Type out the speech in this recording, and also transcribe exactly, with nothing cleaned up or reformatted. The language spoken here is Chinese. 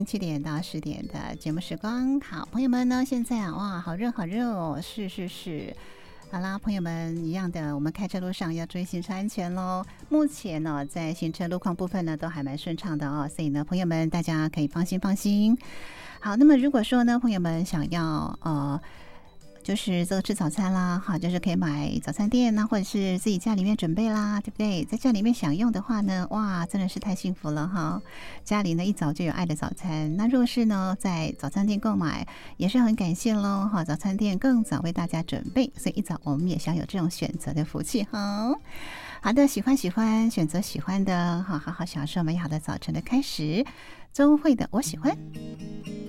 七点到十点的节目时光。好，朋友们呢，现在啊，哇，好热好热哦，是是是。好啦，朋友们，一样的，我们开车路上要注意行车安全喽。目前呢，在行车路况部分呢，都还蛮顺畅的哦，所以呢，朋友们大家可以放心放心。好，那么如果说呢，朋友们想要呃。就是这个吃早餐啦，哈，就是可以买早餐店呐，或者是自己家里面准备啦，对不对？在家里面享用的话呢，哇，真的是太幸福了哈！家里呢一早就有爱的早餐。那若是呢在早餐店购买，也是很感谢喽哈！早餐店更早为大家准备，所以一早我们也享有这种选择的福气哈。好的，喜欢喜欢，选择喜欢的，好好好享受美好的早晨的开始。周慧的我喜欢。